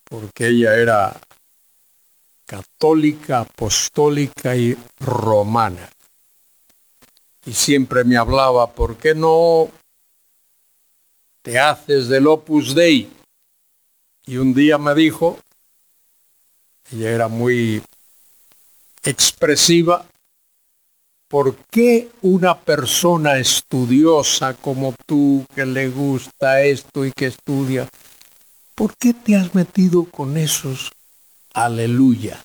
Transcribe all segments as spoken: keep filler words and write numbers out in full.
porque ella era católica, apostólica y romana. Y siempre me hablaba, ¿por qué no te haces del Opus Dei? Y un día me dijo, ella era muy expresiva, ¿por qué una persona estudiosa como tú, que le gusta esto y que estudia, ¿por qué te has metido con esos aleluyas?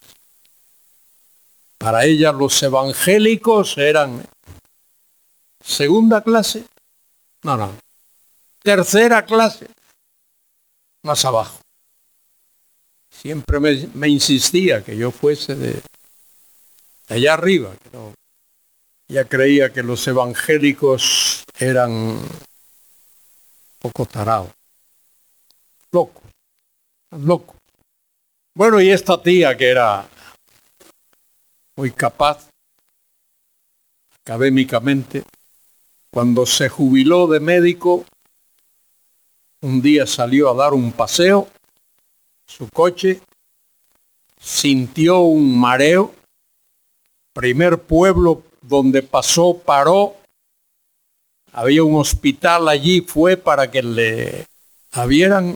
Para ella los evangélicos eran segunda clase, no, no, tercera clase, más abajo. Siempre me, me insistía que yo fuese de allá arriba. Que no. Ella creía que los evangélicos eran un poco tarados, locos, locos. Bueno, y esta tía que era muy capaz académicamente, cuando se jubiló de médico, un día salió a dar un paseo, su coche, sintió un mareo, primer pueblo donde pasó, paró, había un hospital allí, fue para que le la vieran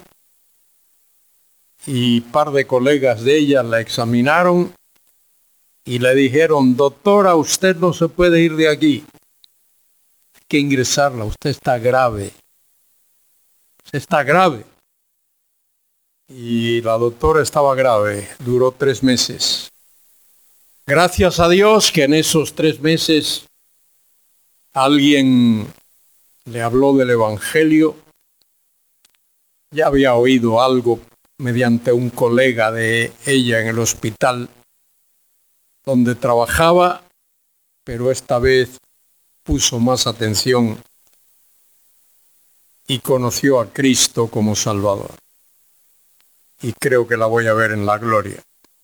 y un par de colegas de ella la examinaron y le dijeron, doctora, usted no se puede ir de aquí, hay que ingresarla, usted está grave, usted está grave. Y la doctora estaba grave, duró tres meses. Gracias a Dios que en esos tres meses alguien le habló del Evangelio. Ya había oído algo mediante un colega de ella en el hospital donde trabajaba, pero esta vez puso más atención y conoció a Cristo como Salvador. Y creo que la voy a ver en la gloria.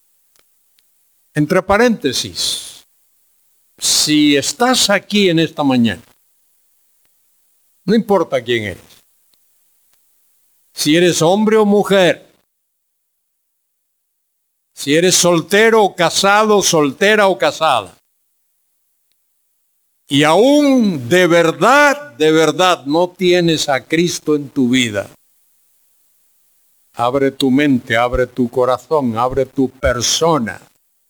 Entre paréntesis, si estás aquí en esta mañana, no importa quién eres, si eres hombre o mujer, si eres soltero o casado, soltera o casada, y aún de verdad, de verdad no tienes a Cristo en tu vida, abre tu mente, abre tu corazón, abre tu persona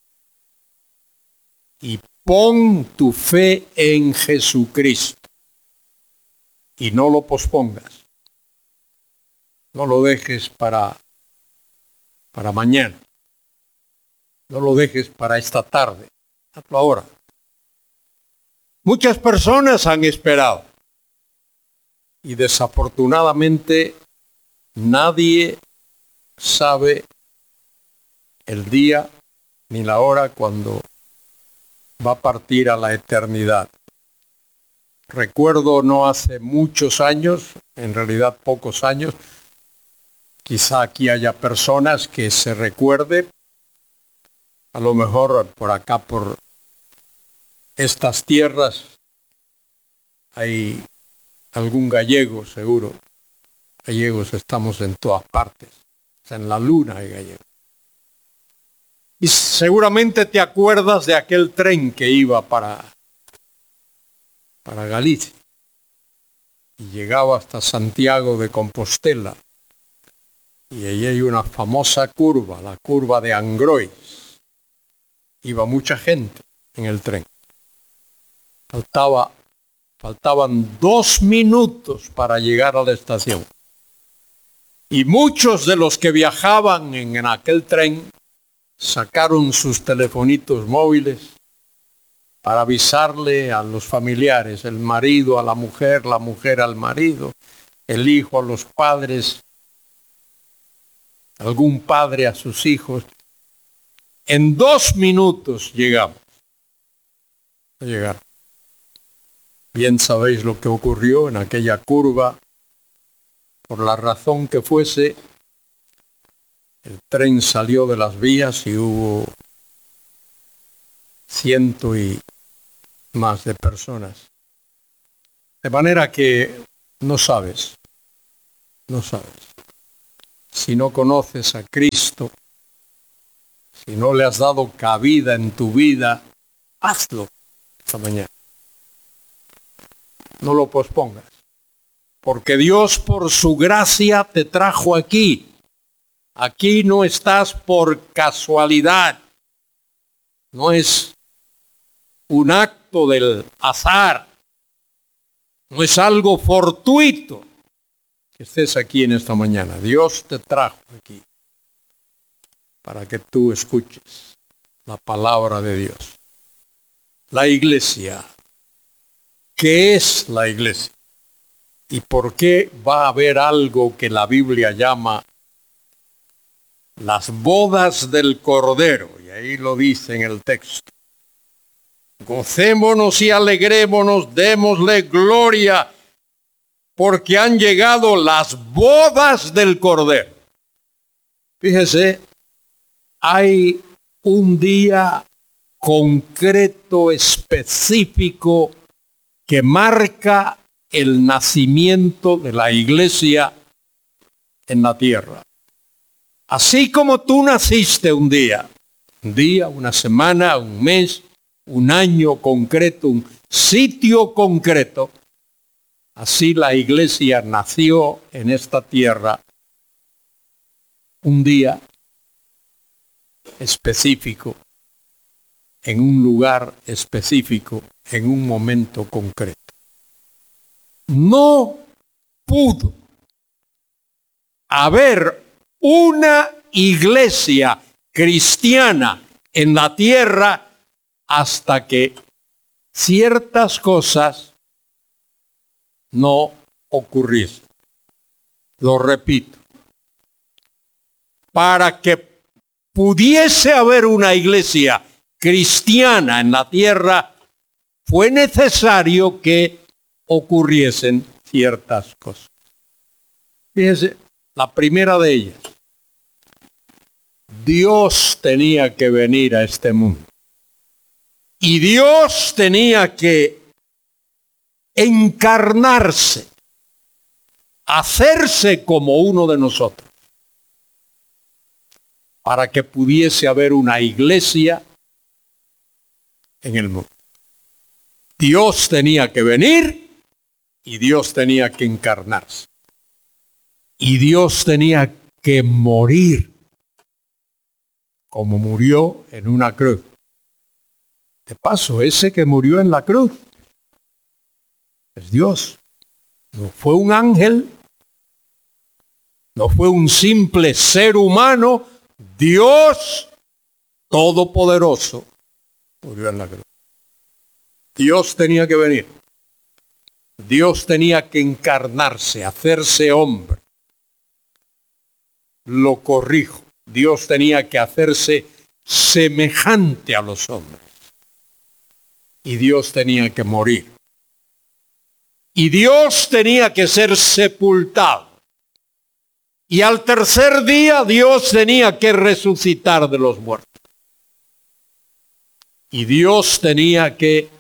y pon tu fe en Jesucristo y no lo pospongas. No lo dejes para, para mañana. No lo dejes para esta tarde. Hazlo ahora. Muchas personas han esperado y desafortunadamente nadie sabe el día ni la hora cuando va a partir a la eternidad. Recuerdo no hace muchos años, en realidad pocos años, quizá aquí haya personas que se recuerde, a lo mejor por acá, por estas tierras, hay algún gallego seguro. Gallegos estamos en todas partes, en la luna hay gallegos. Y seguramente te acuerdas de aquel tren que iba para, para Galicia y llegaba hasta Santiago de Compostela. Y ahí hay una famosa curva, la curva de Angrois. Iba mucha gente en el tren. Faltaba, faltaban dos minutos para llegar a la estación. Y muchos de los que viajaban en, en aquel tren sacaron sus telefonitos móviles para avisarle a los familiares, el marido a la mujer, la mujer al marido, el hijo a los padres, algún padre a sus hijos. En dos minutos llegamos. Llegar. Bien sabéis lo que ocurrió en aquella curva. Por la razón que fuese, el tren salió de las vías y hubo ciento y más de personas. De manera que no sabes, no sabes. si no conoces a Cristo, si no le has dado cabida en tu vida, hazlo esta mañana. No lo pospongas. Porque Dios por su gracia te trajo aquí. Aquí no estás por casualidad. No es un acto del azar. No es algo fortuito que estés aquí en esta mañana. Dios te trajo aquí para que tú escuches la palabra de Dios. La iglesia. ¿Qué es la iglesia? ¿Y por qué va a haber algo que la Biblia llama las bodas del Cordero? Y ahí lo dice en el texto. Gocémonos y alegrémonos, démosle gloria, porque han llegado las bodas del Cordero. Fíjese, hay un día concreto, específico, que marca el nacimiento de la iglesia en la tierra. Así como tú naciste un día, un día, una semana, un mes, un año concreto, un sitio concreto, así la iglesia nació en esta tierra un día específico, en un lugar específico, en un momento concreto. No pudo haber una iglesia cristiana en la tierra hasta que ciertas cosas no ocurriesen. Lo repito. Para que pudiese haber una iglesia cristiana en la tierra, fue necesario que ocurriesen ciertas cosas. Fíjense, la primera de ellas. Dios tenía que venir a este mundo. Y Dios tenía que encarnarse, hacerse como uno de nosotros, para que pudiese haber una iglesia en el mundo. Dios tenía que venir y Dios tenía que encarnarse. Y Dios tenía que morir, como murió en una cruz. De paso, ese que murió en la cruz es Dios. No fue un ángel, no fue un simple ser humano. Dios Todopoderoso murió en la cruz. Dios tenía que venir. Dios tenía que encarnarse, hacerse hombre. Lo corrijo. Dios tenía que hacerse semejante a los hombres. Y Dios tenía que morir. Y Dios tenía que ser sepultado. Y al tercer día Dios tenía que resucitar de los muertos. Y Dios tenía que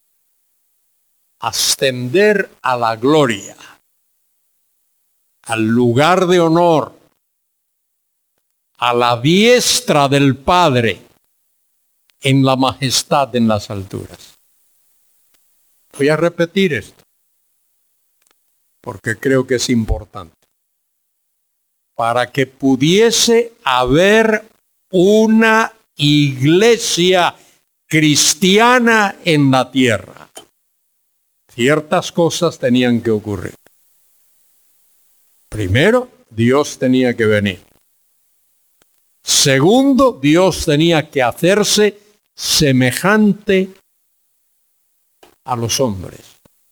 ascender a la gloria, al lugar de honor, a la diestra del Padre, en la majestad en las alturas. Voy a repetir esto, porque creo que es importante. Para que pudiese haber una iglesia cristiana en la tierra, ciertas cosas tenían que ocurrir. Primero, Dios tenía que venir. Segundo, Dios tenía que hacerse semejante a los hombres.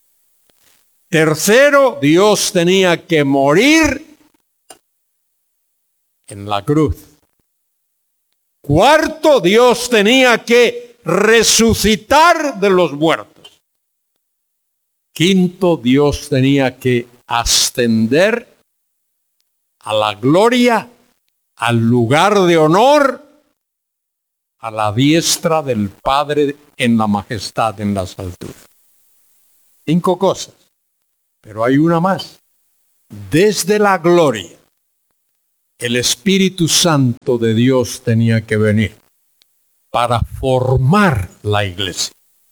Tercero, Dios tenía que morir en la cruz. Cuarto, Dios tenía que resucitar de los muertos. Quinto, Dios tenía que ascender a la gloria, al lugar de honor, a la diestra del Padre en la majestad en las alturas. Cinco cosas, pero hay una más. Desde la gloria el Espíritu Santo de Dios tenía que venir para formar la iglesia.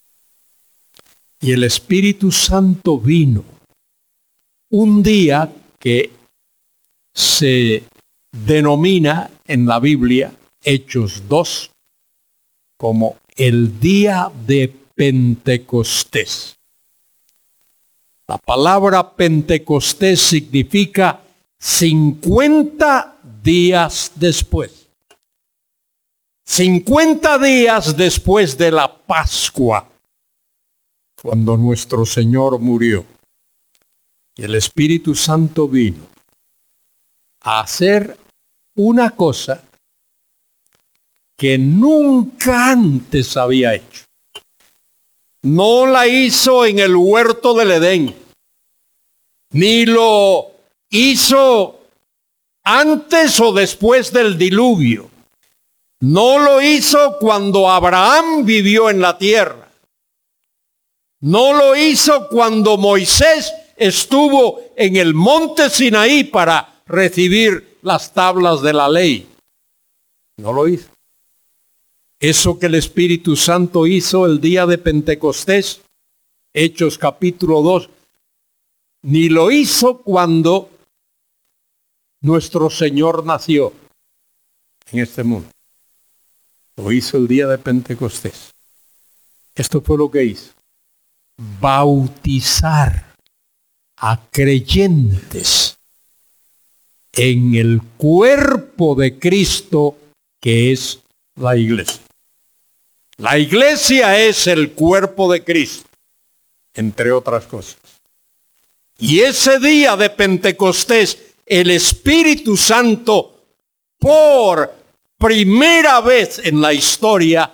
Y el Espíritu Santo vino un día que se denomina en la Biblia, Hechos dos, como el día de Pentecostés. La palabra Pentecostés significa cincuenta días después. cincuenta días después de la Pascua, cuando nuestro Señor murió. Y el Espíritu Santo vino a hacer una cosa que nunca antes había hecho. No la hizo en el huerto del Edén, ni lo hizo antes o después del diluvio. No lo hizo cuando Abraham vivió en la tierra. No lo hizo cuando Moisés estuvo en el monte Sinaí para recibir las tablas de la ley. No lo hizo. Eso que el Espíritu Santo hizo el día de Pentecostés, Hechos capítulo dos, ni lo hizo cuando nuestro Señor nació en este mundo. Lo hizo el día de Pentecostés. Esto fue lo que hizo. Bautizar a creyentes en el cuerpo de Cristo, que es la iglesia. La iglesia es el cuerpo de Cristo, entre otras cosas. Y ese día de Pentecostés, el Espíritu Santo, por primera vez en la historia,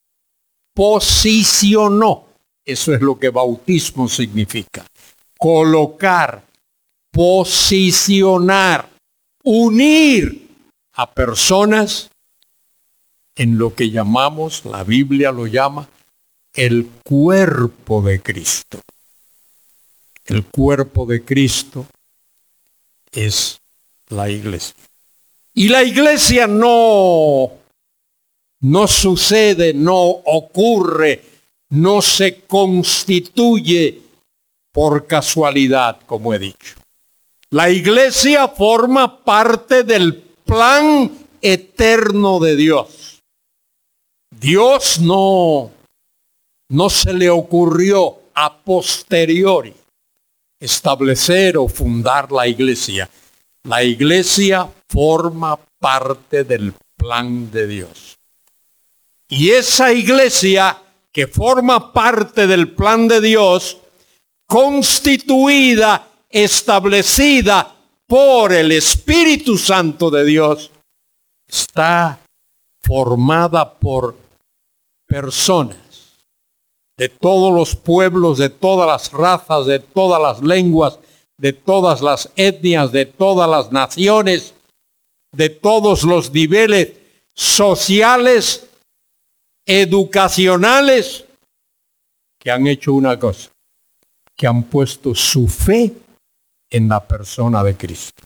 posicionó. Eso es lo que bautismo significa. Colocar, posicionar, unir a personas en lo que llamamos, la Biblia lo llama, el cuerpo de Cristo. El cuerpo de Cristo es la iglesia. Y la iglesia no, no sucede, no ocurre, no se constituye por casualidad, como he dicho. La iglesia forma parte del plan eterno de Dios. Dios no, no se le ocurrió a posteriori establecer o fundar la iglesia. La iglesia forma parte del plan de Dios. Y esa iglesia que forma parte del plan de Dios, constituida, establecida por el Espíritu Santo de Dios, está formada por personas de todos los pueblos, de todas las razas, de todas las lenguas, de todas las etnias, de todas las naciones, de todos los niveles sociales, educacionales, que han hecho una cosa, que han puesto su fe en la persona de Cristo.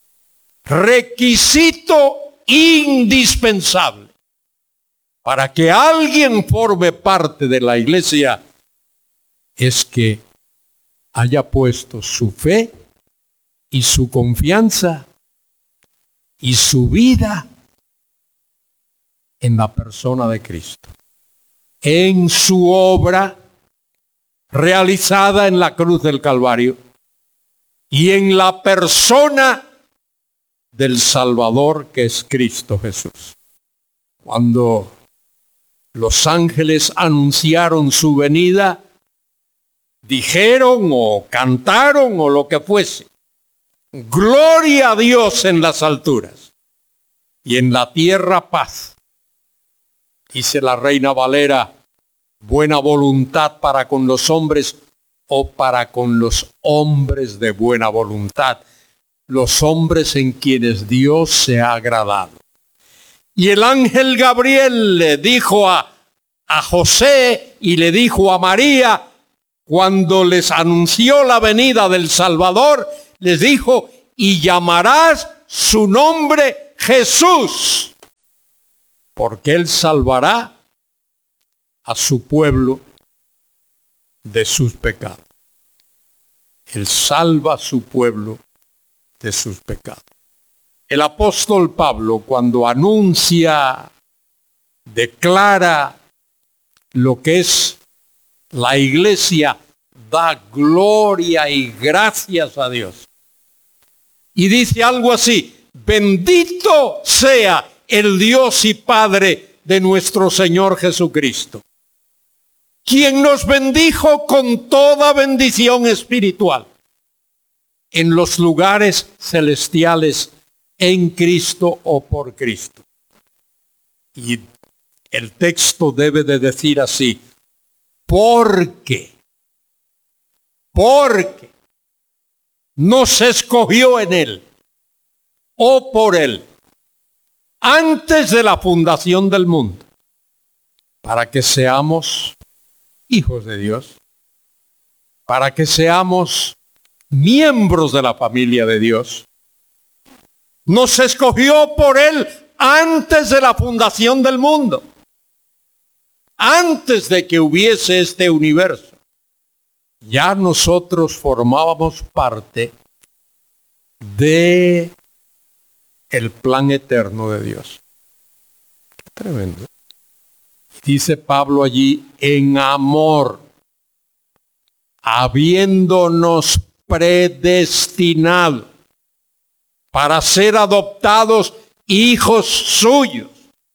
Requisito indispensable para que alguien forme parte de la iglesia es que haya puesto su fe y su confianza y su vida en la persona de Cristo, en su obra realizada en la cruz del Calvario y en la persona del Salvador, que es Cristo Jesús. Cuando los ángeles anunciaron su venida, dijeron o cantaron o lo que fuese: gloria a Dios en las alturas y en la tierra paz. Dice la Reina Valera, buena voluntad para con los hombres o para con los hombres de buena voluntad, los hombres en quienes Dios se ha agradado. Y el ángel Gabriel le dijo a, a José y le dijo a María, cuando les anunció la venida del Salvador, les dijo: y llamarás su nombre Jesús, porque Él salvará a su pueblo de sus pecados. Él salva a su pueblo de sus pecados. El apóstol Pablo, cuando anuncia, declara lo que es la iglesia, da gloria y gracias a Dios. Y dice algo así: bendito sea el Dios y Padre de nuestro Señor Jesucristo, quien nos bendijo con toda bendición espiritual en los lugares celestiales en Cristo o por Cristo. Y el texto debe de decir así: porque, porque nos escogió en Él o por Él antes de la fundación del mundo, para que seamos hijos de Dios, para que seamos miembros de la familia de Dios. Nos escogió por Él antes de la fundación del mundo, antes de que hubiese este universo. Ya nosotros formábamos parte de el plan eterno de Dios. Tremendo. Dice Pablo allí: en amor, habiéndonos predestinado para ser adoptados hijos suyos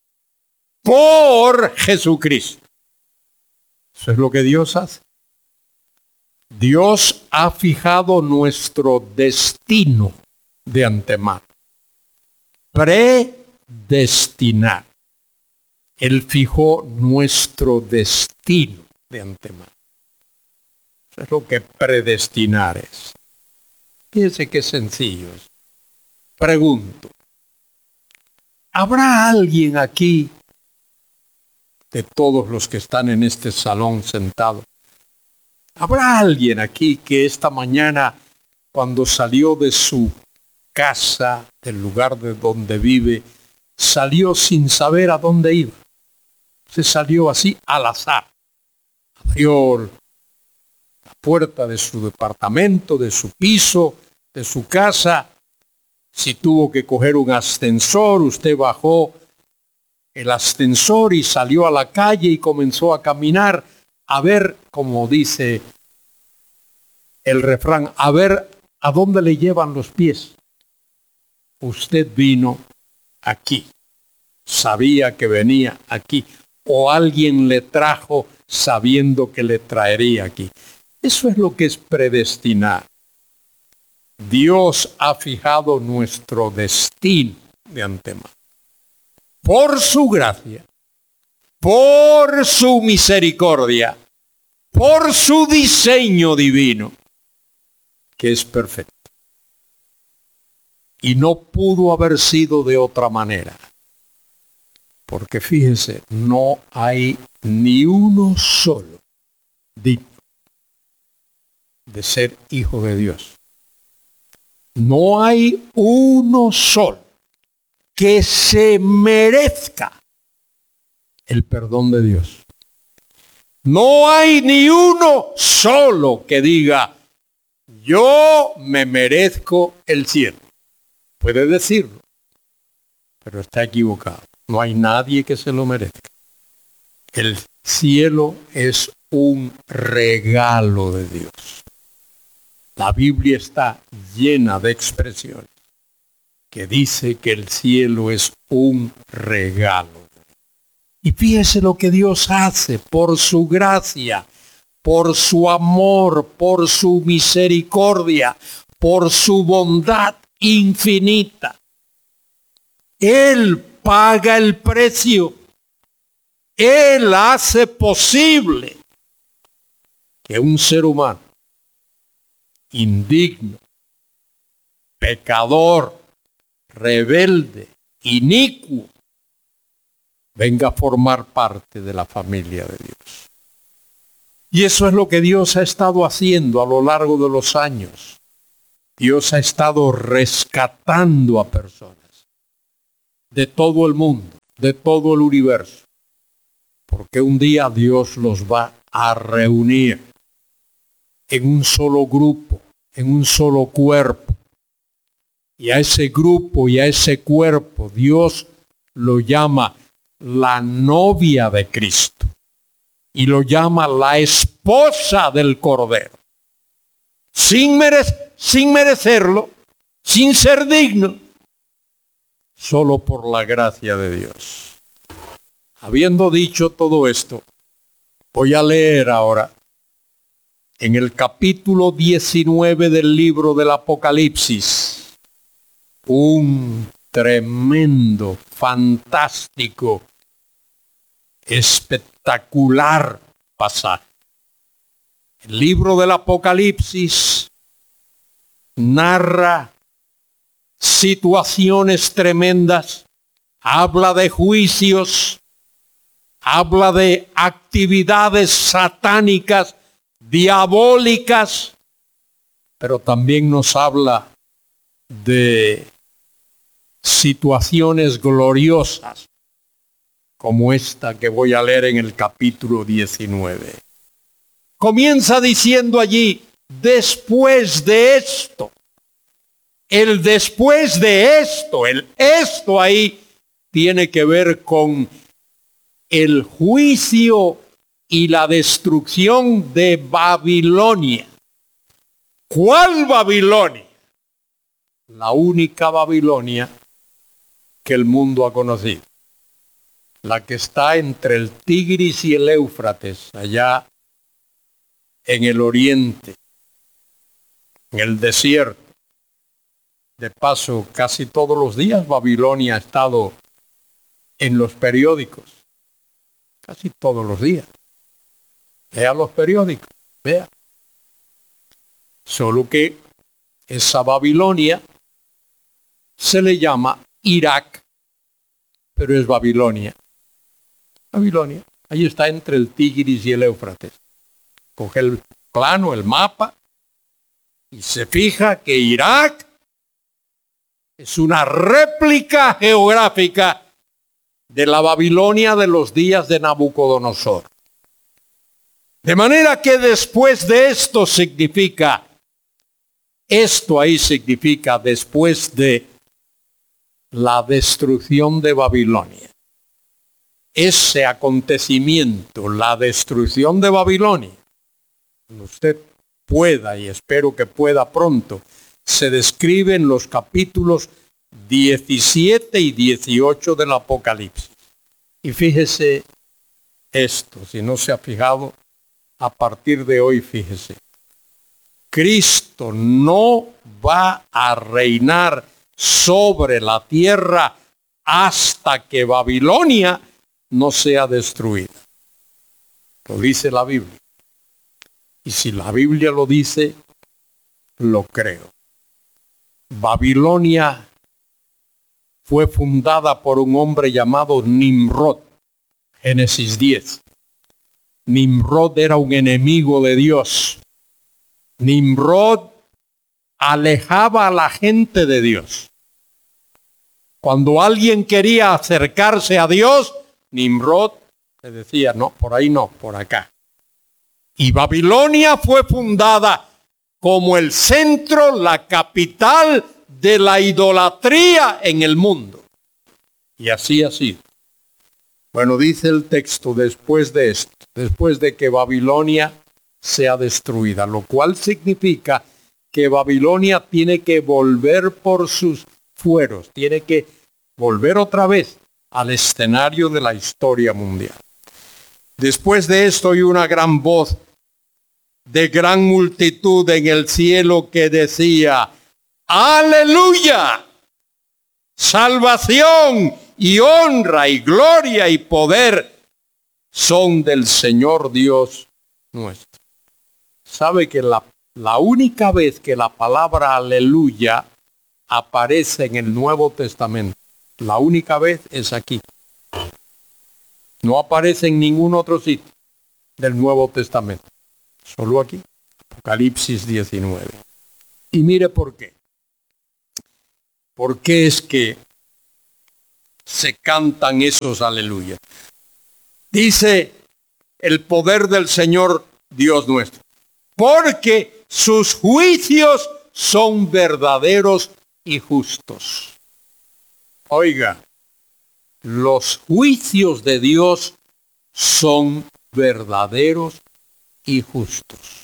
por Jesucristo. Eso es lo que Dios hace. Dios ha fijado nuestro destino de antemano. Predestinar. Él fijó nuestro destino de antemano. Eso es lo que predestinar es. Fíjense qué sencillo es. Pregunto: ¿habrá alguien aquí, de todos los que están en este salón sentados, habrá alguien aquí que esta mañana, cuando salió de su casa, del lugar de donde vive, salió sin saber a dónde iba? Se salió así al azar. Abrió la puerta de su departamento, de su piso, de su casa. Si tuvo que coger un ascensor, usted bajó el ascensor y salió a la calle y comenzó a caminar a ver, como dice el refrán, a ver a dónde le llevan los pies. Usted vino aquí, sabía que venía aquí, o alguien le trajo sabiendo que le traería aquí. Eso es lo que es predestinar. Dios ha fijado nuestro destino de antemano. Por su gracia, por su misericordia, por su diseño divino, que es perfecto. Y no pudo haber sido de otra manera. Porque fíjense, no hay ni uno solo digno de ser hijo de Dios. No hay uno solo que se merezca el perdón de Dios. No hay ni uno solo que diga: yo me merezco el cielo. Puede decirlo, pero está equivocado. No hay nadie que se lo merezca. El cielo es un regalo de Dios. La Biblia está llena de expresiones que dice que el cielo es un regalo. Y fíjese lo que Dios hace por su gracia, por su amor, por su misericordia, por su bondad infinita. Él paga el precio. Él hace posible que un ser humano indigno, pecador, rebelde, inicuo, venga a formar parte de la familia de Dios. Y eso es lo que Dios ha estado haciendo a lo largo de los años. Dios ha estado rescatando a personas de todo el mundo, de todo el universo, porque un día Dios los va a reunir en un solo grupo, en un solo cuerpo. Y a ese grupo y a ese cuerpo Dios lo llama la novia de Cristo y lo llama la esposa del Cordero. Sin, mere- sin merecerlo, sin ser digno, solo por la gracia de Dios. Habiendo dicho todo esto, voy a leer ahora en el capítulo diecinueve del libro del Apocalipsis un tremendo, fantástico, espectacular pasaje. El libro del Apocalipsis narra situaciones tremendas, habla de juicios, habla de actividades satánicas, diabólicas, pero también nos habla de situaciones gloriosas, como esta que voy a leer en el capítulo diecinueve. Comienza diciendo allí, después de esto. El después de esto, el esto ahí, tiene que ver con el juicio y la destrucción de Babilonia. ¿Cuál Babilonia? La única Babilonia que el mundo ha conocido. La que está entre el Tigris y el Éufrates, allá en el oriente, en el desierto. De paso, casi todos los días Babilonia ha estado en los periódicos. Casi todos los días. Vea los periódicos, vea. Solo que esa Babilonia se le llama Irak, pero es Babilonia. Babilonia. Ahí está entre el Tigris y el Éufrates. Coge el plano, el mapa, y se fija que Irak es una réplica geográfica de la Babilonia de los días de Nabucodonosor. De manera que después de esto significa, esto ahí significa después de la destrucción de Babilonia. Ese acontecimiento, la destrucción de Babilonia, cuando usted pueda, y espero que pueda pronto, se describe en los capítulos diecisiete y dieciocho del Apocalipsis. Y fíjese esto, si no se ha fijado, a partir de hoy fíjese. Cristo no va a reinar sobre la tierra hasta que Babilonia no sea destruida. Lo dice la Biblia. Y si la Biblia lo dice, lo creo. Babilonia fue fundada por un hombre llamado Nimrod. Génesis diez. Nimrod era un enemigo de Dios. Nimrod alejaba a la gente de Dios. Cuando alguien quería acercarse a Dios, Nimrod le decía, no, por ahí no, por acá. Y Babilonia fue fundada como el centro, la capital de la idolatría en el mundo. Y así ha sido. Bueno, dice el texto después de esto, después de que Babilonia sea destruida, lo cual significa que Babilonia tiene que volver por sus fueros, tiene que volver otra vez al escenario de la historia mundial. Después de esto oí una gran voz de gran multitud en el cielo que decía, ¡Aleluya! Salvación y honra y gloria y poder son del Señor Dios nuestro. ¿Sabe que la, la única vez que la palabra aleluya aparece en el Nuevo Testamento, la única vez es aquí? No aparece en ningún otro sitio del Nuevo Testamento. Solo aquí, Apocalipsis diecinueve. Y mire por qué. ¿Por qué es que se cantan esos aleluya? Dice el poder del Señor Dios nuestro. Porque sus juicios son verdaderos y justos. Oiga, los juicios de Dios son verdaderos y justos.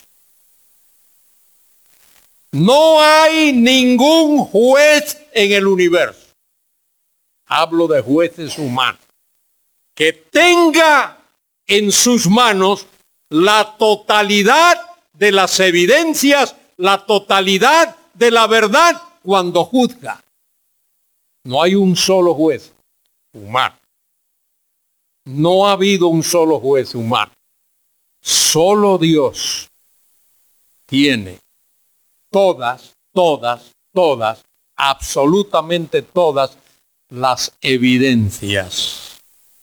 No hay ningún juez en el universo, hablo de jueces humanos, que tenga en sus manos la totalidad de las evidencias, la totalidad de la verdad cuando juzga. No hay un solo juez humano. No ha habido un solo juez humano. Solo Dios tiene todas, todas, todas, absolutamente todas las evidencias.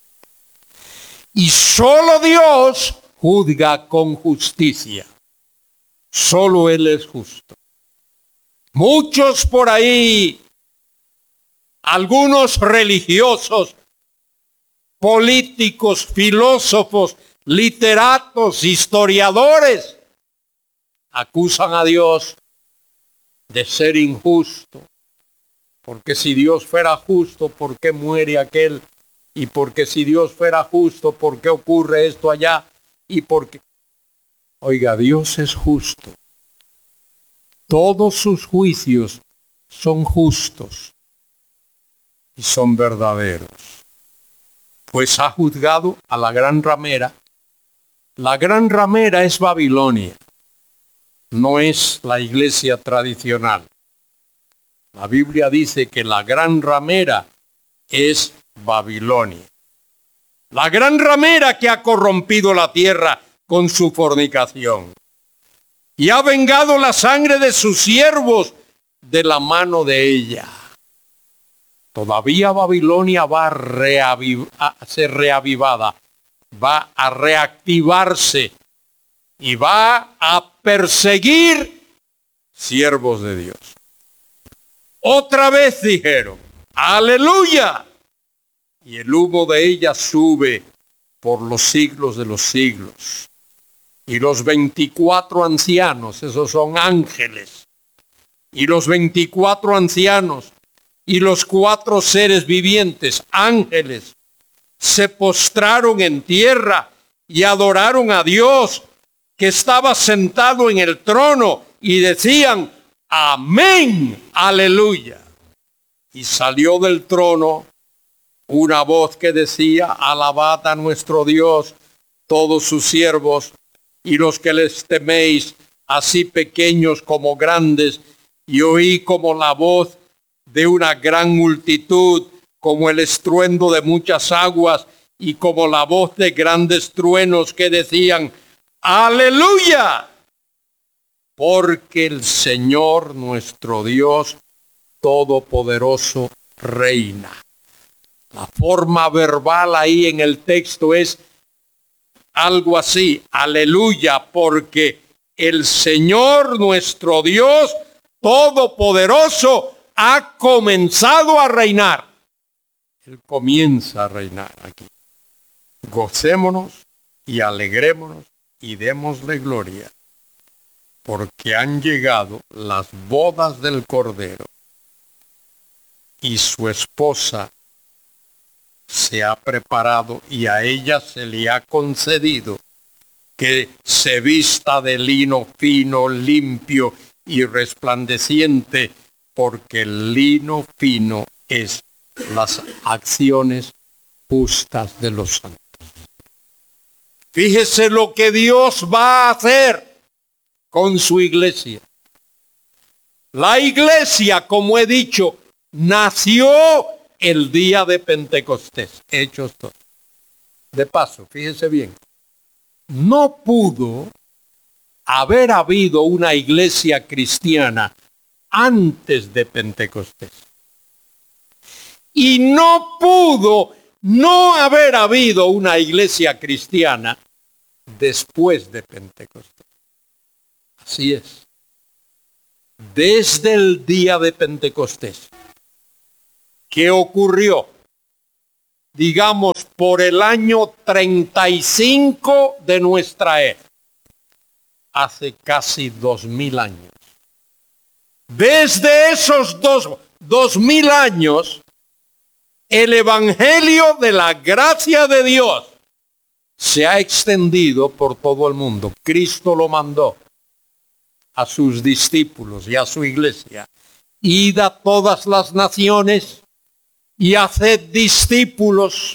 Y solo Dios juzga con justicia. Solo Él es justo. Muchos por ahí, algunos religiosos, políticos, filósofos, literatos, historiadores, acusan a Dios de ser injusto. Porque si Dios fuera justo, ¿por qué muere aquel? Y porque si Dios fuera justo, ¿por qué ocurre esto allá? Y porque, oiga, Dios es justo. Todos sus juicios son justos y son verdaderos. Pues ha juzgado a la gran ramera. La gran ramera es Babilonia. No es la iglesia tradicional. La Biblia dice que la gran ramera es Babilonia. La gran ramera que ha corrompido la tierra con su fornicación. Y ha vengado la sangre de sus siervos de la mano de ella. Todavía Babilonia va a, reaviv- a ser reavivada. Va a reactivarse. Y va a perseguir siervos de Dios. Otra vez dijeron, aleluya. Y el humo de ella sube por los siglos de los siglos. Y los veinticuatro ancianos, esos son ángeles. Y los veinticuatro ancianos y los cuatro seres vivientes, ángeles, se postraron en tierra y adoraron a Dios, que estaba sentado en el trono, y decían, amén, aleluya. Y salió del trono una voz que decía, alabad a nuestro Dios, todos sus siervos, y los que les teméis, así pequeños como grandes. Y oí como la voz de una gran multitud, como el estruendo de muchas aguas, y como la voz de grandes truenos que decían, aleluya, porque el Señor nuestro Dios Todopoderoso reina. La forma verbal ahí en el texto es algo así, aleluya, porque el Señor nuestro Dios Todopoderoso ha comenzado a reinar. Él comienza a reinar aquí. Gocémonos y alegrémonos y démosle gloria, porque han llegado las bodas del Cordero y su esposa se ha preparado y a ella se le ha concedido que se vista de lino fino, limpio y resplandeciente, porque el lino fino es las acciones justas de los santos. Fíjese lo que Dios va a hacer con su iglesia. La iglesia, como he dicho, nació el día de Pentecostés. Hechos dos. De paso, fíjese bien, no pudo haber habido una iglesia cristiana antes de Pentecostés. Y no pudo no haber habido una iglesia cristiana después de Pentecostés. Así es. desde el día de Pentecostés. ¿Qué ocurrió? Digamos, por el año treinta y cinco de nuestra era, hace casi dos mil años. Desde esos dos, dos mil años, el evangelio de la gracia de Dios se ha extendido por todo el mundo. Cristo lo mandó a sus discípulos y a su iglesia. Id a todas las naciones y haced discípulos,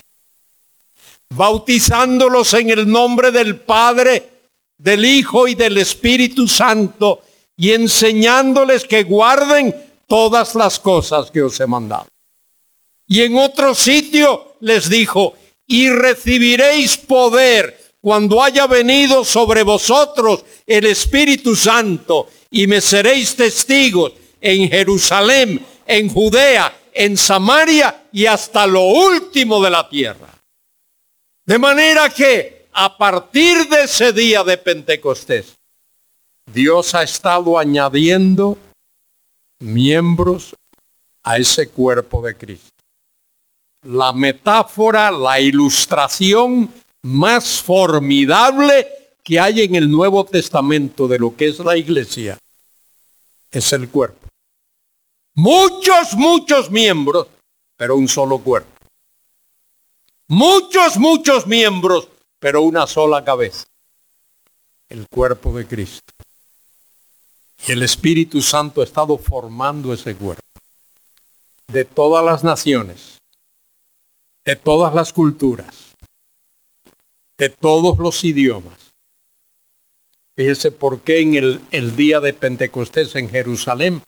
bautizándolos en el nombre del Padre, del Hijo y del Espíritu Santo, y enseñándoles que guarden todas las cosas que os he mandado. Y en otro sitio les dijo, y recibiréis poder cuando haya venido sobre vosotros el Espíritu Santo, y me seréis testigos en Jerusalén, en Judea, en Samaria y hasta lo último de la tierra. De manera que a partir de ese día de Pentecostés, Dios ha estado añadiendo miembros a ese cuerpo de Cristo. La metáfora, la ilustración más formidable que hay en el Nuevo Testamento de lo que es la iglesia es el cuerpo. Muchos, muchos miembros, pero un solo cuerpo. Muchos, muchos miembros, pero una sola cabeza. El cuerpo de Cristo. Y el Espíritu Santo ha estado formando ese cuerpo. De todas las naciones, de todas las culturas, de todos los idiomas. Fíjese por qué en el, el día de Pentecostés en Jerusalén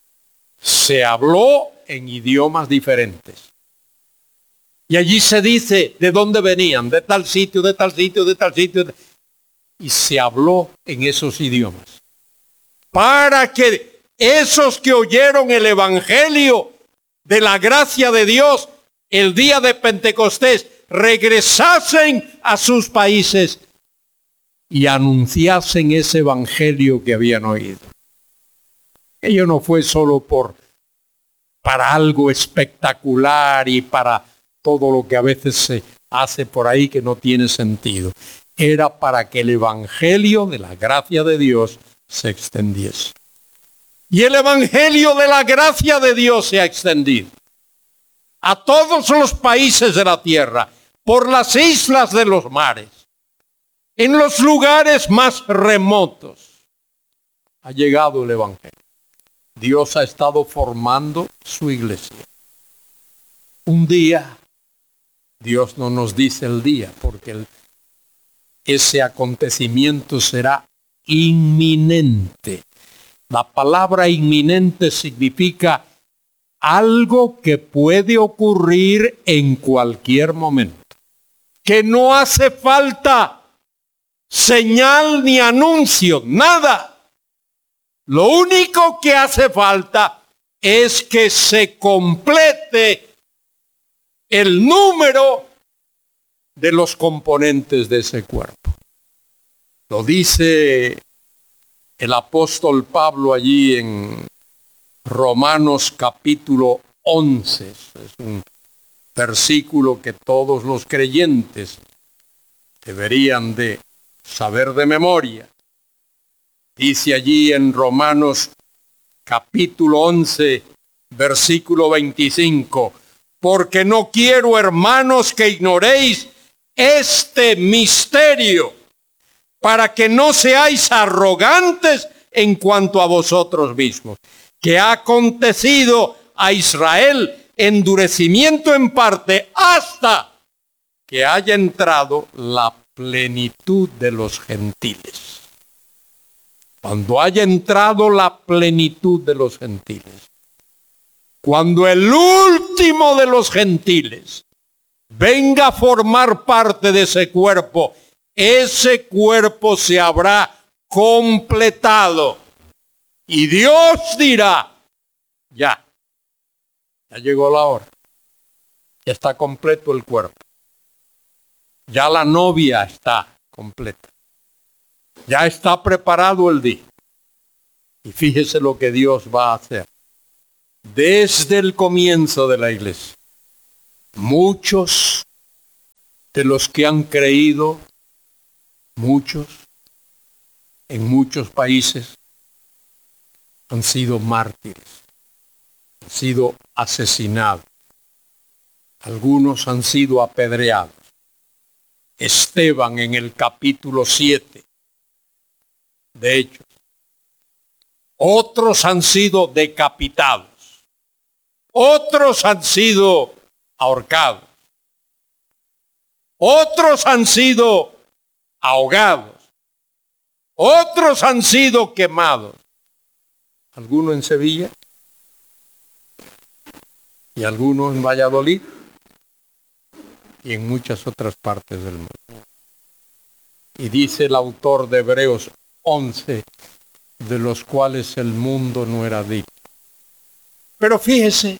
se habló en idiomas diferentes. Y allí se dice de dónde venían, de tal sitio, de tal sitio, de tal sitio. Y se habló en esos idiomas. Para que esos que oyeron el evangelio de la gracia de Dios el día de Pentecostés regresasen a sus países y anunciasen ese evangelio que habían oído. Ello no fue solo por para algo espectacular y para todo lo que a veces se hace por ahí que no tiene sentido. Era para que el evangelio de la gracia de Dios se extendiese. Y el evangelio de la gracia de Dios se ha extendido a todos los países de la tierra, por las islas de los mares, en los lugares más remotos. Ha llegado el evangelio. Dios ha estado formando su iglesia. Un día, Dios no nos dice el día, porque el, ese acontecimiento será inminente. La palabra inminente significa algo que puede ocurrir en cualquier momento. Que no hace falta señal ni anuncio, nada. Lo único que hace falta es que se complete el número de los componentes de ese cuerpo. Lo dice el apóstol Pablo allí en Romanos capítulo once. Es un versículo que todos los creyentes deberían de saber de memoria. Dice allí en Romanos capítulo once, versículo veinticinco, porque no quiero, hermanos, que ignoréis este misterio, para que no seáis arrogantes en cuanto a vosotros mismos, que ha acontecido a Israel endurecimiento en parte hasta que haya entrado la plenitud de los gentiles. Cuando haya entrado la plenitud de los gentiles, cuando el último de los gentiles venga a formar parte de ese cuerpo, ese cuerpo se habrá completado. Y Dios dirá, ya, ya llegó la hora. Ya está completo el cuerpo. Ya la novia está completa. Ya está preparado el día. Y fíjese lo que Dios va a hacer. Desde el comienzo de la iglesia, muchos de los que han creído, muchos, en muchos países, han sido mártires, han sido asesinados. Algunos han sido apedreados. Esteban en el capítulo siete de Hechos. Otros han sido decapitados. Otros han sido ahorcados. Otros han sido ahogados. Otros han sido quemados. Algunos en Sevilla y algunos en Valladolid y en muchas otras partes del mundo. Y dice el autor de Hebreos once, de los cuales el mundo no era digno. Pero fíjese,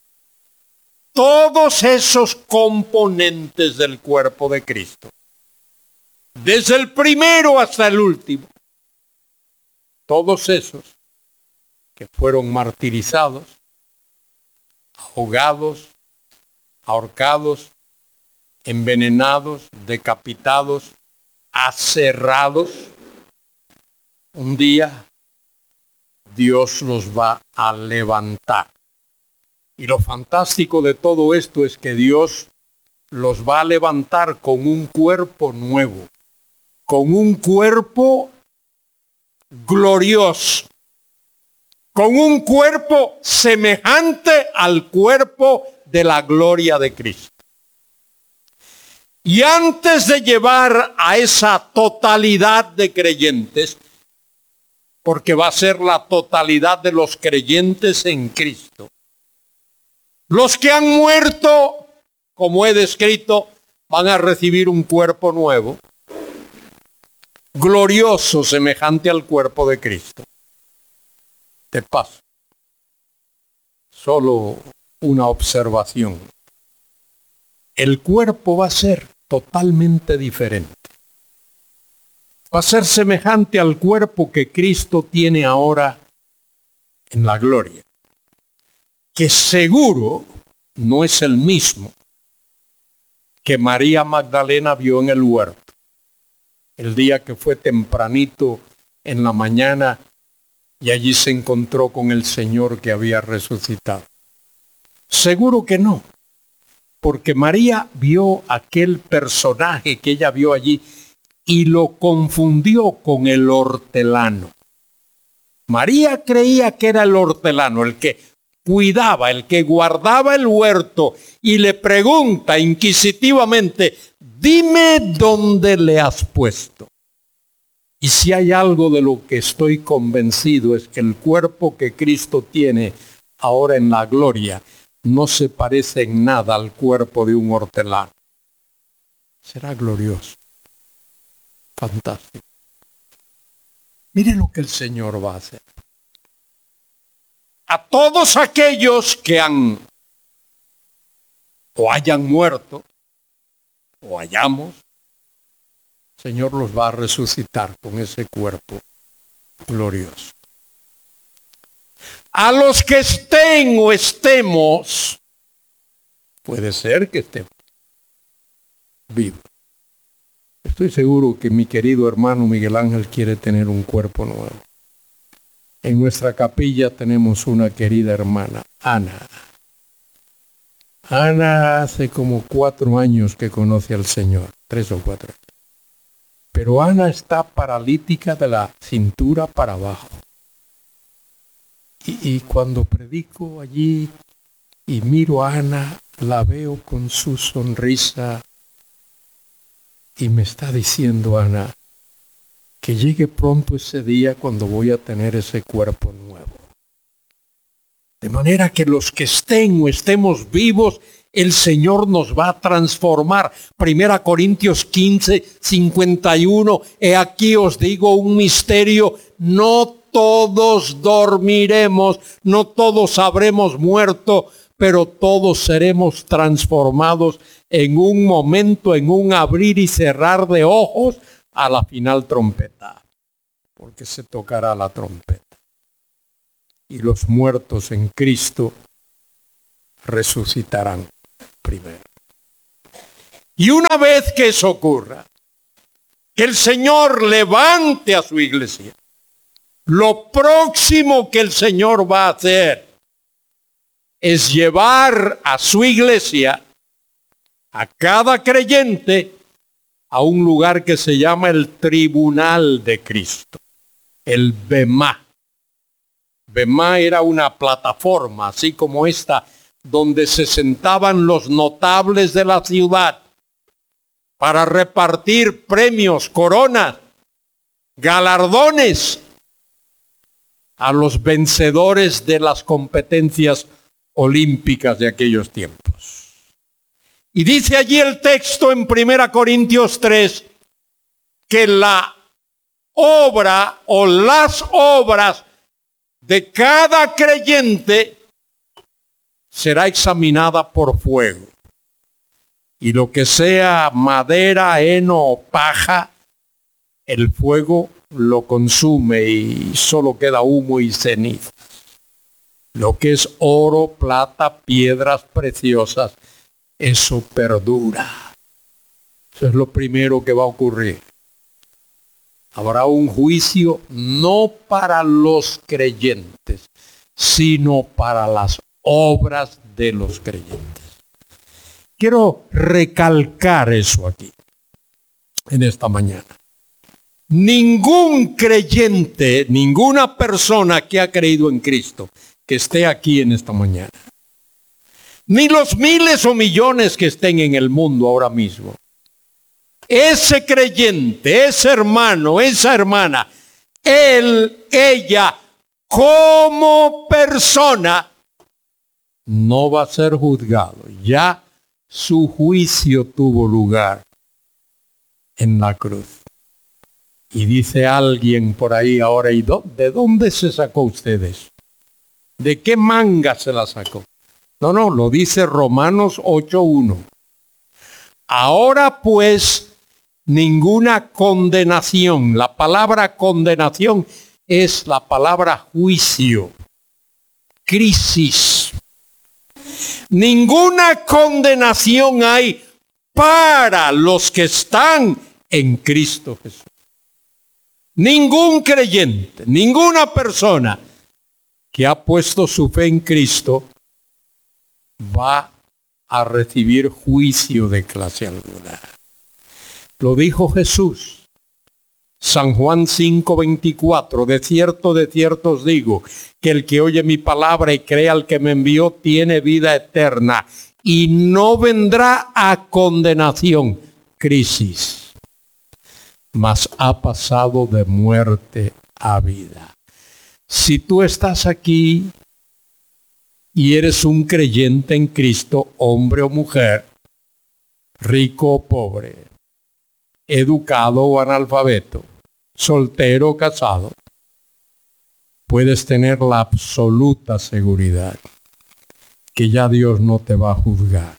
todos esos componentes del cuerpo de Cristo, desde el primero hasta el último, todos esos que fueron martirizados, ahogados, ahorcados, envenenados, decapitados, aserrados, un día Dios los va a levantar. Y lo fantástico de todo esto es que Dios los va a levantar con un cuerpo nuevo, con un cuerpo glorioso, con un cuerpo semejante al cuerpo de la gloria de Cristo. Y antes de llevar a esa totalidad de creyentes, porque va a ser la totalidad de los creyentes en Cristo, los que han muerto, como he descrito, van a recibir un cuerpo nuevo, glorioso, semejante al cuerpo de Cristo. De paso, solo una observación. El cuerpo va a ser totalmente diferente. Va a ser semejante al cuerpo que Cristo tiene ahora en la gloria, que seguro no es el mismo que María Magdalena vio en el huerto, el día que fue tempranito en la mañana y allí se encontró con el Señor que había resucitado. Seguro que no, porque María vio aquel personaje que ella vio allí y lo confundió con el hortelano. María creía que era el hortelano, el que cuidaba, el que guardaba el huerto, y le pregunta inquisitivamente, dime dónde le has puesto. Y si hay algo de lo que estoy convencido es que el cuerpo que Cristo tiene ahora en la gloria no se parece en nada al cuerpo de un hortelano. Será glorioso. Fantástico. Mire lo que el Señor va a hacer. A todos aquellos que han o hayan muerto o hayamos, el Señor los va a resucitar con ese cuerpo glorioso. A los que estén o estemos, puede ser que estemos vivos. Estoy seguro que mi querido hermano Miguel Ángel quiere tener un cuerpo nuevo. En nuestra capilla tenemos una querida hermana, Ana. Ana hace como cuatro años que conoce al Señor, tres o cuatro años. Pero Ana está paralítica de la cintura para abajo. Y, y cuando predico allí y miro a Ana, la veo con su sonrisa y me está diciendo Ana que llegue pronto ese día cuando voy a tener ese cuerpo nuevo. De manera que los que estén o estemos vivos, el Señor nos va a transformar. Primera Corintios quince, cincuenta y uno, he aquí os digo un misterio, no todos dormiremos, no todos habremos muerto, pero todos seremos transformados en un momento, en un abrir y cerrar de ojos, a la final trompeta, porque se tocará la trompeta. y los muertos en Cristo resucitarán primero. Y una vez que eso ocurra, que el Señor levante a su iglesia, lo próximo que el Señor va a hacer es llevar a su iglesia, a cada creyente, a un lugar que se llama el tribunal de Cristo, el Bemá. Bemá era una plataforma, así como esta, donde se sentaban los notables de la ciudad para repartir premios, coronas, galardones a los vencedores de las competencias olímpicas de aquellos tiempos. Y dice allí el texto en primera Corintios tres que la obra o las obras de cada creyente será examinada por fuego. Y lo que sea madera, heno o paja, el fuego lo consume y solo queda humo y ceniza. Lo que es oro, plata, piedras preciosas, eso perdura. Eso es lo primero que va a ocurrir. Habrá un juicio no para los creyentes, sino para las obras de los creyentes. Quiero recalcar eso aquí, en esta mañana. Ningún creyente, ninguna persona que ha creído en Cristo, que esté aquí en esta mañana, ni los miles o millones que estén en el mundo ahora mismo, ese creyente, ese hermano, esa hermana, él, ella, como persona, no va a ser juzgado. Ya su juicio tuvo lugar en la cruz. Y dice alguien por ahí ahora, ¿y de dónde se sacó usted eso? ¿De qué manga se la sacó? No, no, lo dice Romanos ocho uno. Ahora pues, ninguna condenación. La palabra condenación es la palabra juicio, crisis. Ninguna condenación hay para los que están en Cristo Jesús. Ningún creyente, ninguna persona que ha puesto su fe en Cristo va a recibir juicio de clase alguna. Lo dijo Jesús. San Juan cinco veinticuatro, de cierto, de cierto os digo, que el que oye mi palabra y cree al que me envió tiene vida eterna y no vendrá a condenación, crisis, mas ha pasado de muerte a vida. Si tú estás aquí y eres un creyente en Cristo, hombre o mujer, rico o pobre, educado o analfabeto, soltero o casado, puedes tener la absoluta seguridad que ya Dios no te va a juzgar.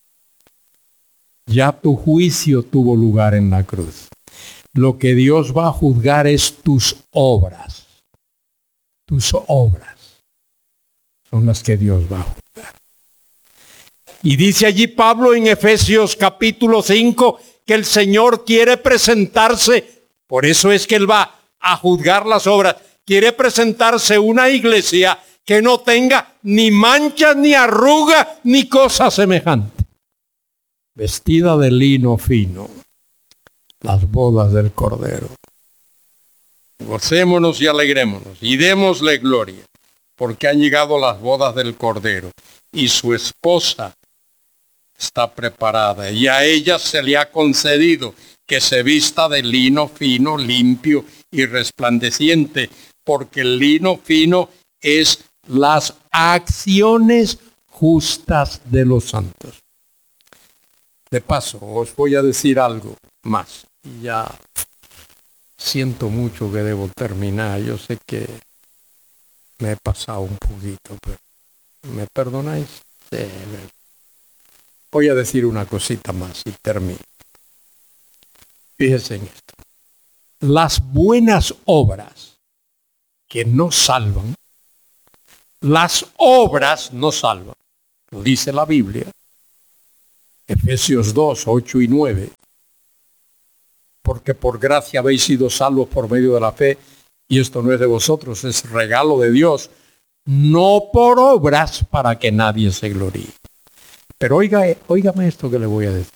Ya tu juicio tuvo lugar en la cruz. Lo que Dios va a juzgar es tus obras. Tus obras son las que Dios va a juzgar. Y dice allí Pablo en Efesios capítulo cinco que el Señor quiere presentarse, por eso es que Él va a juzgar las obras, quiere presentarse una iglesia que no tenga ni manchas, ni arruga, ni cosa semejante. Vestida de lino fino, las bodas del Cordero. Gocémonos y alegrémonos y démosle gloria, porque han llegado las bodas del Cordero y su esposa está preparada y a ella se le ha concedido que se vista de lino fino, limpio y resplandeciente, porque el lino fino es las acciones justas de los santos. De paso, os voy a decir algo más. Y ya siento mucho que debo terminar. Yo sé que me he pasado un poquito, pero ¿me perdonáis? Sí. Voy a decir una cosita más y termino. Fíjense en esto. Las buenas obras que no salvan Las obras no salvan, lo dice la Biblia. Efesios dos, ocho y nueve. Porque por gracia habéis sido salvos por medio de la fe, y esto no es de vosotros, es regalo de Dios, no por obras para que nadie se gloríe. Pero oiga, óigame esto que le voy a decir.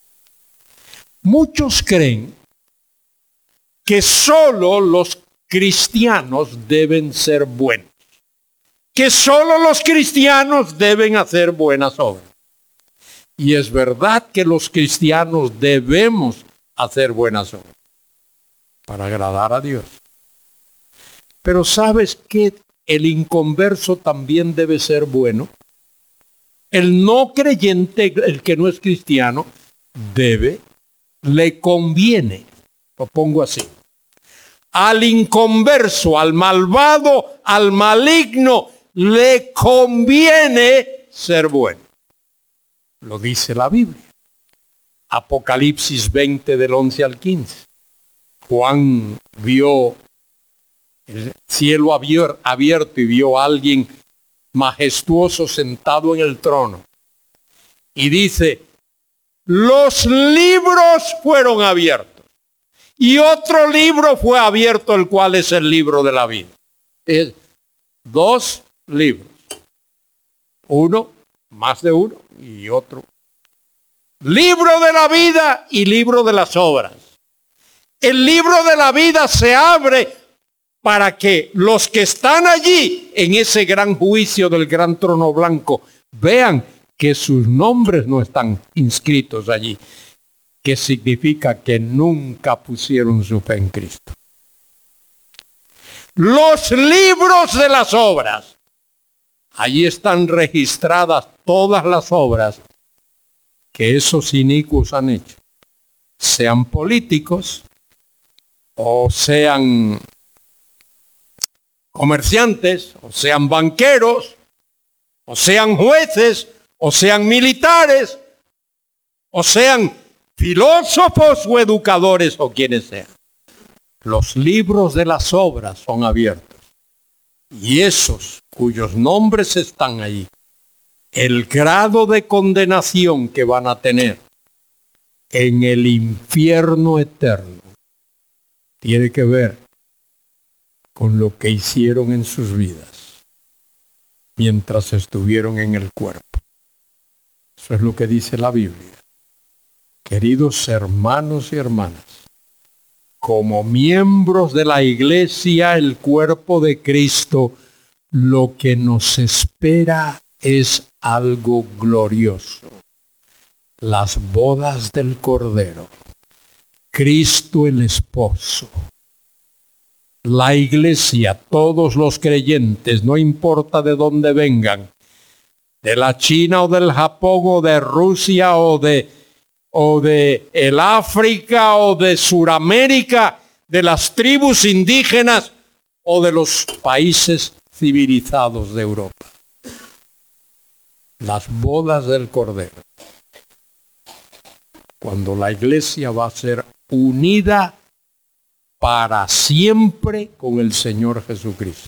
Muchos creen que solo los cristianos deben ser buenos, que solo los cristianos deben hacer buenas obras. Y es verdad que los cristianos debemos hacer buenas obras para agradar a Dios. Pero ¿sabes que el inconverso también debe ser bueno? El no creyente, el que no es cristiano, debe, le conviene, lo pongo así, al inconverso, al malvado, al maligno, le conviene ser bueno. Lo dice la Biblia. Apocalipsis veinte del once al quince. Juan vio el cielo abierto y vio a alguien majestuoso sentado en el trono. Y dice, los libros fueron abiertos. Y otro libro fue abierto, el cual es el libro de la vida. Es dos libros. Uno, más de uno, y otro. Libro de la vida y libro de las obras. El libro de la vida se abre para que los que están allí en ese gran juicio del gran trono blanco vean que sus nombres no están inscritos allí, que significa que nunca pusieron su fe en Cristo. Los libros de las obras, allí están registradas todas las obras que esos inicuos han hecho, sean políticos o sean comerciantes, o sean banqueros, o sean jueces, o sean militares, o sean filósofos o educadores, o quienes sean. Los libros de las obras son abiertos. Y esos cuyos nombres están allí, el grado de condenación que van a tener en el infierno eterno, tiene que ver con lo que hicieron en sus vidas mientras estuvieron en el cuerpo. Eso es lo que dice la Biblia. Queridos hermanos y hermanas, como miembros de la iglesia, el cuerpo de Cristo, lo que nos espera es algo glorioso. Las bodas del Cordero, Cristo el esposo, la iglesia, todos los creyentes, no importa de dónde vengan, de la China o del Japón o de Rusia o de, o de el África o de Suramérica, de las tribus indígenas o de los países civilizados de Europa. Las bodas del Cordero. Cuando la iglesia va a ser unida para siempre con el Señor Jesucristo.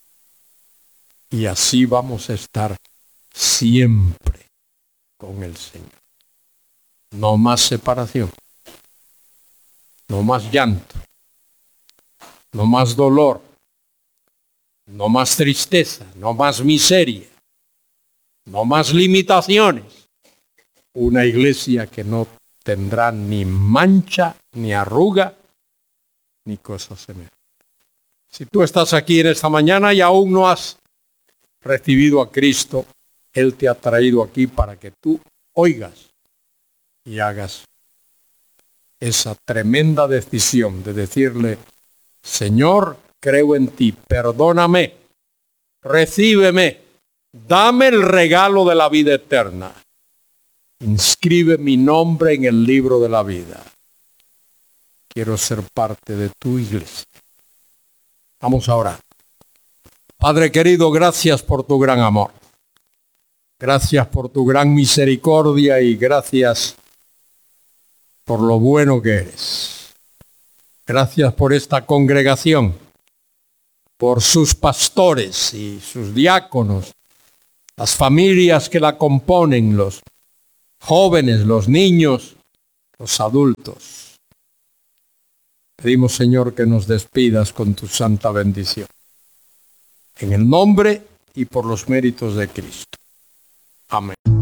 Y así vamos a estar siempre con el Señor. No más separación, no más llanto, no más dolor, no más tristeza, no más miseria, no más limitaciones. Una iglesia que no tendrá ni mancha, ni arruga, ni cosas semejantes. Si tú estás aquí en esta mañana y aún no has recibido a Cristo, Él te ha traído aquí para que tú oigas y hagas esa tremenda decisión de decirle, Señor, creo en ti, perdóname, recíbeme, dame el regalo de la vida eterna. Inscribe mi nombre en el libro de la vida. Quiero ser parte de tu iglesia. Vamos a orar. Padre querido, gracias por tu gran amor. Gracias por tu gran misericordia y gracias por lo bueno que eres. Gracias por esta congregación por sus pastores y sus diáconos, las familias que la componen, los jóvenes, los niños, los adultos. Pedimos, Señor, que nos despidas con tu santa bendición. En el nombre y por los méritos de Cristo. Amén.